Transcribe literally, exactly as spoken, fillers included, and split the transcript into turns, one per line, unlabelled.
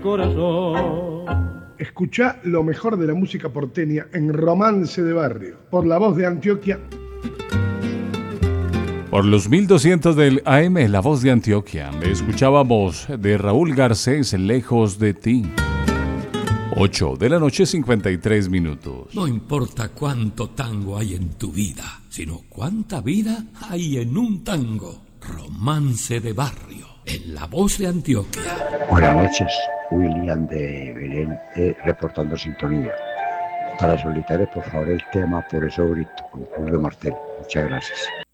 corazón.
Escuchá lo mejor de la música porteña en Romance de Barrio, por La Voz de Antioquia.
Por los mil doscientos del A M, La Voz de Antioquia, escuchábamos de Raúl Garcés, Lejos de ti. ocho de la noche, cincuenta y tres minutos.
No importa cuánto tango hay en tu vida, sino cuánta vida hay en un tango. Romance de Barrio, en La Voz de Antioquia.
Buenas noches, William de Belén, eh, reportando sintonía. Para solitario, por favor, el tema Por eso grito, con Julio Martel. Muchas gracias.